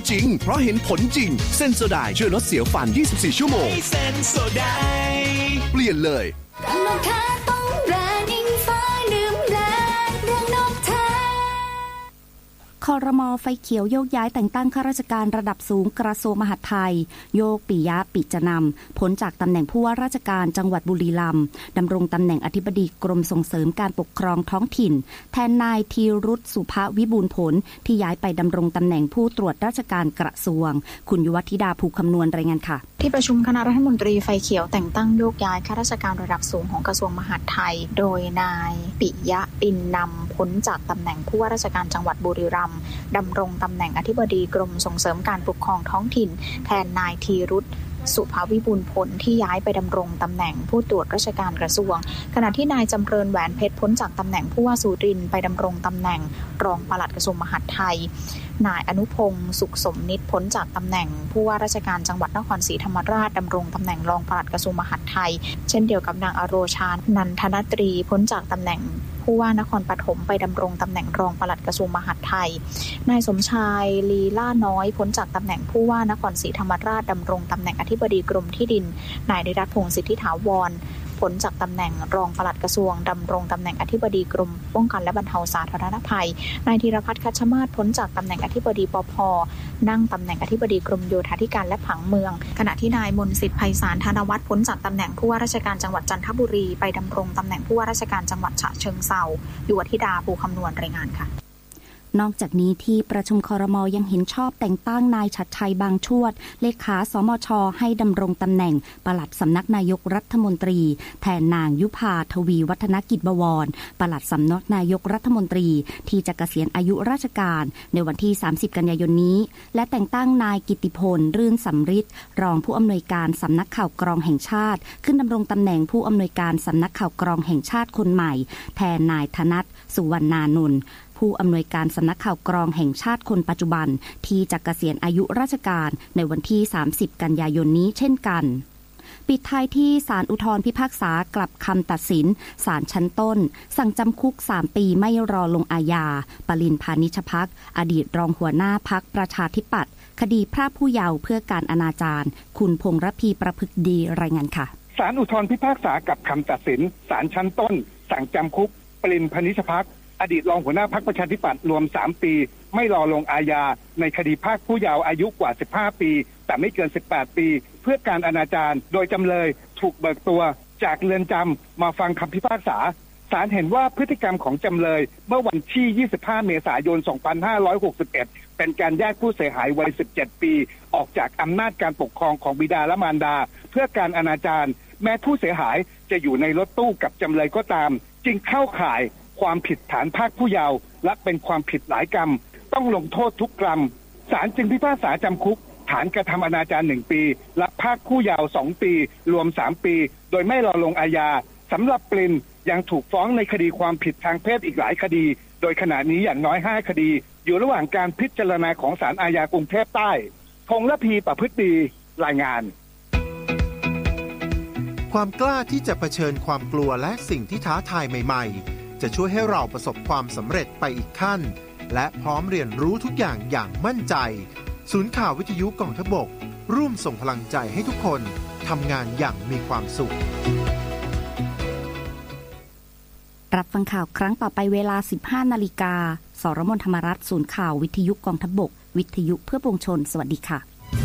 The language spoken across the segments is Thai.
จริงเพราะเห็นผลจริงเซนโซไดช่วยลดเสียวฟัน24ชั่วโมงเซนโซไดเปลี่ยนเลยครม.ไฟเขียวโยกย้ายแต่งตั้งข้าราชการระดับสูงกระทรวงมหาดไทยโยกปิยะปิจนำพ้นจากตำแหน่งผู้ว่าราชการจังหวัดบุรีรัมย์ดำรงตำแหน่งอธิบดีกรมส่งเสริมการปกครองท้องถิ่นแทนนายธีรุตสุภวิบูลย์ผลที่ย้ายไปดำรงตำแหน่งผู้ตรวจราชการกระทรวงคุณยุวธิดาภูคำนวณรายงานค่ะที่ประชุมคณะรัฐมนตรีไฟเขียวแต่งตั้งโยกย้ายข้าราชการระดับสูงของกระทรวงมหาดไทยโดยนายปิยะปินนำพ้นจากตำแหน่งผู้ว่าราชการจังหวัดบุรีรัมย์ดำรงตำแหน่งอธิบดีกรมส่งเสริมการปกครองท้องถิ่นแทนนายธีรุตสุภวิบูลย์ผลที่ย้ายไปดำรงตำแหน่งผู้ตรวจราชการกระทรวงขณะที่นายจำเริญแหวนเพชรพ้นจากตำแหน่งผู้ว่าสุรินทร์ไปดำรงตำแหน่งรองปลัดกระทรวงมหาดไทยนายอนุพงศ์สุขสมนิตพ้นจากตำแหน่งผู้ว่าราชการจังหวัดนครศรีธรรมราชดำรงตำแหน่งรองปลัดกระทรวงมหาดไทยเช่นเดียวกับนางอโรชานันทนตรีพ้นจากตำแหน่งผู้ว่านครปฐมไปดำรงตำแหน่งรองปลัดกระทรวงมหาดไทยนายสมชายลีล่าน้อยพ้นจากตำแหน่งผู้ว่านครศรีธรรมราชดำรงตำแหน่งอธิบดีกรมที่ดินนายนิรัตน์พงษ์สิทธิถาวรพ้นจากตำแหน่งรองปลัดกระทรวงดำรงตำแหน่งอธิบดีกรมป้องกันและบรรเทาสาธารณภัยนายธีรพัฒน์คัชมาศพ้นจากตำแหน่งอธิบดีปภ.นั่งตำแหน่งอธิบดีกรมโยธาธิการและผังเมืองขณะที่นายมนต์สิทธิ์ไพศาลธนวัฒน์พ้นจากตำแหน่งผู้ว่าราชการจังหวัดจันทบุรีไปดำรงตำแหน่งผู้ว่าราชการจังหวัดฉะเชิงเทรายุวธิดาภูคำนวณรายงานค่ะนอกจากนี้ที่ประชุมครม.ยังเห็นชอบแต่งตั้งนายชัดชัยบางชวดเลขาสมช.ให้ดำรงตำแหน่งปลัดสำนักนายกรัฐมนตรีแทนนางยุภาทวีวัฒนกิจบวรปลัดสำนักนายกรัฐมนตรีที่จะเกษียณอายุราชการในวันที่30กันยายนนี้และแต่งตั้งนายกิติพลรื่นสำริดรองผู้อำนวยการสำนักข่าวกรองแห่งชาติขึ้นดำรงตำแหน่งผู้อำนวยการสำนักข่าวกรองแห่งชาติคนใหม่แทนนายธนัทสุวรรณานนท์ผู้อำนวยการสำนักข่าวกรองแห่งชาติคนปัจจุบันที่จะเกษียณอายุราชการในวันที่30กันยายนนี้เช่นกันปิดท้ายที่ศาลอุทธรณ์พิพากษากลับคำตัดสินศาลชั้นต้นสั่งจำคุก3ปีไม่รอลงอาญาปรินพานิชภักดิ์อดีตรองหัวหน้าพรรคประชาธิปัตย์คดีพรากผู้เยาว์เพื่อการอนาจารคุณพงษ์ระพีประพฤกดีรายงานค่ะศาลอุทธรณ์พิพากษากลับคำตัดสินศาลชั้นต้นสั่งจำคุกปรินพานิชภักดิ์อดีตรองหัวหน้าพรรคประชาธิปัตย์รวม3ปีไม่รอลงอาญาในคดีพรากผู้เยาว์อายุกว่า15ปีแต่ไม่เกิน18ปีเพื่อการอนาจารโดยจำเลยถูกเบิกตัวจากเรือนจำมาฟังคำพิพากษาศาลเห็นว่าพฤติกรรมของจำเลยเมื่อวันที่25เมษายน2561เป็นการแยกผู้เสียหายวัย17ปีออกจากอำนาจการปกครองของบิดาและมารดาเพื่อการอนาจารแม้ผู้เสียหายจะอยู่ในรถตู้กับจำเลยก็ตามจึงเข้าข่ายความผิดฐานพรากผู้เยาว์และเป็นความผิดหลายกรรมต้องลงโทษทุกกรรมศาลจึงพิพากษาจำคุกฐานกระทำอนาจาร1ปีและพรากผู้เยาว์2ปีรวม3ปีโดยไม่รอลงอาญาสำหรับปรินยังถูกฟ้องในคดีความผิดทางเพศอีกหลายคดีโดยขณะนี้อย่างน้อย5คดีอยู่ระหว่างการพิจารณาของศาลอาญากรุงเทพใต้พงษ์ระพีประพฤติดีรายงานความกล้าที่จะเผชิญความกลัวและสิ่งที่ท้าทายใหม่ๆจะช่วยให้เราประสบความสำเร็จไปอีกขั้นและพร้อมเรียนรู้ทุกอย่างอย่างมั่นใจศูนย์ข่าววิทยุกองทัพบกร่วมส่งพลังใจให้ทุกคนทำงานอย่างมีความสุขรับฟังข่าวครั้งต่อไปเวลา 15 นาฬิกาสรมนธรรมรัตน์ศูนย์ข่าววิทยุกองทัพบกวิทยุเพื่อปวงชนสวัสดีค่ะ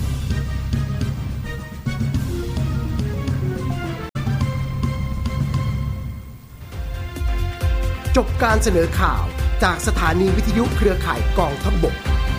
จบการเสนอข่าวจากสถานีวิทยุเครือข่ายกองทัพบก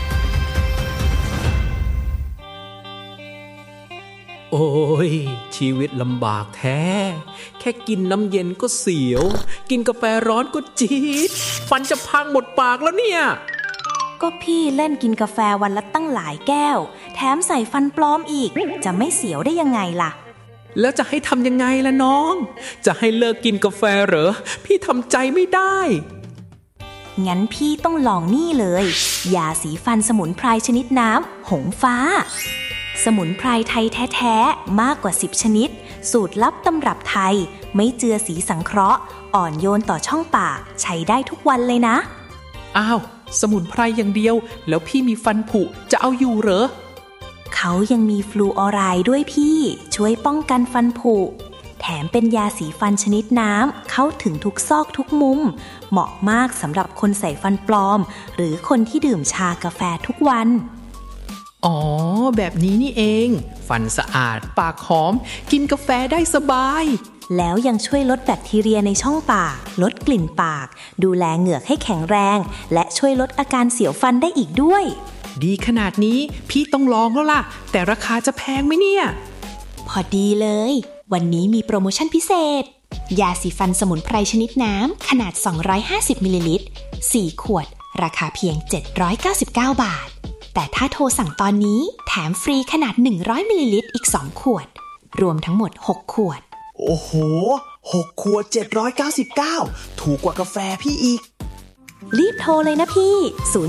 โอ้ยชีวิตลำบากแท้แค่กินน้ำเย็นก็เสียวกินกาแฟร้อนก็จี๊ดฟันจะพังหมดปากแล้วเนี่ยก็พี่เล่นกินกาแฟวันละตั้งหลายแก้วแถมใส่ฟันปลอมอีกจะไม่เสียวได้ยังไงล่ะแล้วจะให้ทำยังไงล่ะน้องจะให้เลิกกินกาแฟเหรอพี่ทำใจไม่ได้งั้นพี่ต้องลองนี่เลยยาสีฟันสมุนไพรชนิดน้ำหงฟ้าสมุนไพรไทยแท้ๆมากกว่า10ชนิดสูตรลับตำรับไทยไม่เจือสีสังเคราะห์อ่อนโยนต่อช่องปากใช้ได้ทุกวันเลยนะอ้าวสมุนไพรอย่างเดียวแล้วพี่มีฟันผุจะเอาอยู่เหรอเขายังมีฟลูออไรด์ด้วยพี่ช่วยป้องกันฟันผุแถมเป็นยาสีฟันชนิดน้ำเข้าถึงทุกซอกทุกมุมเหมาะมากสำหรับคนใส่ฟันปลอมหรือคนที่ดื่มชากาแฟทุกวันอ๋อแบบนี้นี่เองฟันสะอาดปากหอมกินกาแฟได้สบายแล้วยังช่วยลดแบคทีเรียในช่องปากลดกลิ่นปากดูแลเหงือกให้แข็งแรงและช่วยลดอาการเสียวฟันได้อีกด้วยดีขนาดนี้พี่ต้องลองแล้วล่ะแต่ราคาจะแพงไหมเนี่ยพอดีเลยวันนี้มีโปรโมชั่นพิเศษยาสีฟันสมุนไพรชนิดน้ำขนาด250มิลลิลิตร4ขวดราคาเพียง799 บาทแต่ถ้าโทรสั่งตอนนี้แถมฟรีขนาด100มิลลิลิตรอีก2ขวดรวมทั้งหมด6ขวดโอ้โห6ขวด799ถูกกว่ากาแฟพี่อีกรีบโทรเลยนะพี่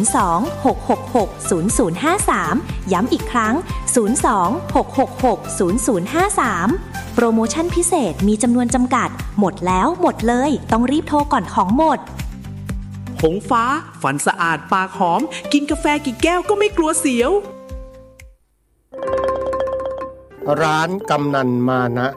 02-666-0053ย้ำอีกครั้ง02-666-0053โปรโมชั่นพิเศษมีจำนวนจำกัดหมดแล้วหมดเลยต้องรีบโทรก่อนของหมดหงฟ้าฟันสะอาดปากหอมกินกาแฟกี่แก้วก็ไม่กลัวเสียวร้านกำนันมานะ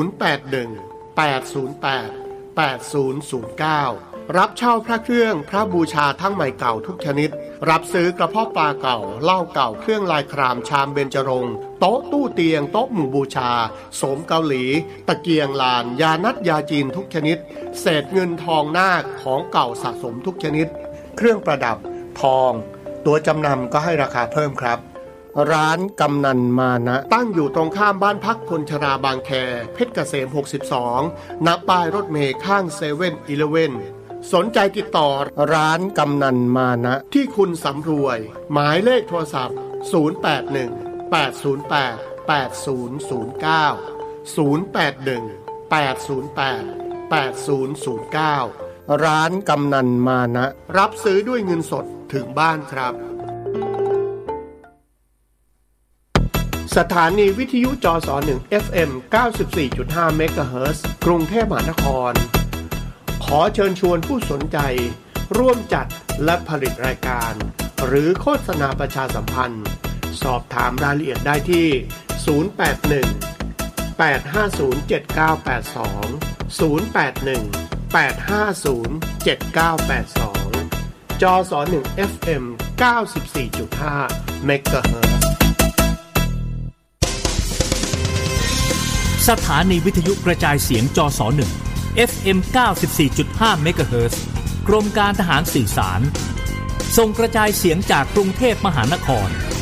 081-808-8009รับเช่าพระเครื่องพระบูชาทั้งใหม่เก่าทุกชนิดรับซื้อกระเพาะปลาเก่าเหล้าเก่าเครื่องลายครามชามเบญจรงค์โต๊ะตู้เตียงโต๊ะหมู่บูชาโสมเกาหลีตะเกียงลานยานัดยาจีนทุกชนิดเศษเงินทองนาคของเก่าสะสมทุกชนิดเครื่องประดับทองตัวจำนำก็ให้ราคาเพิ่มครับร้านกำนันมานะตั้งอยู่ตรงข้ามบ้านพักคนชราบางแคเพชรเกษม62ณป้ายรถเมล์ข้าง7-Elevenสนใจติดต่อร้านกำนันมานะที่คุณสำรวยหมายเลขโทรศัพท์081-808-8009 ร้านกำนันมานะรับซื้อด้วยเงินสดถึงบ้านครับสถานีวิทยุจส1 FM 94.5 เมกะเฮิรตซ์กรุงเทพมหานครขอเชิญชวนผู้สนใจร่วมจัดและผลิตรายการหรือโฆษณาประชาสัมพันธ์สอบถามรายละเอียดได้ที่081-850-7982 081-850-7982 จส1 FM 94.5 เมกะเฮิรตซ์สถานีวิทยุกระจายเสียงจส1 FM 94.5 เมกะเฮิรตซ์กรมการทหารสื่อสารส่งกระจายเสียงจากกรุงเทพมหานคร